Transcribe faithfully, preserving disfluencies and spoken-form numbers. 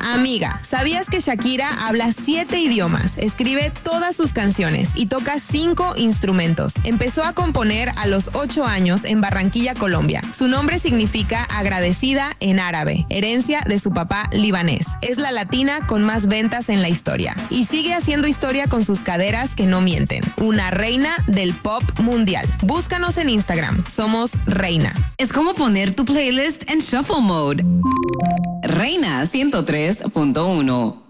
Amiga, ¿sabías que Shakira habla siete idiomas, escribe todas sus canciones y toca cinco instrumentos? Empezó a componer a los ocho años en Barranquilla, Colombia. Su nombre significa agradecida en árabe, herencia de su papá libanés. Es la latina con más ventas en la historia y sigue haciendo historia con sus caderas que no mienten. Una reina del pop mundial. Búscanos en Instagram. Somos Reina. Es como poner tu playlist en shuffle mode. Reina ciento tres punto uno.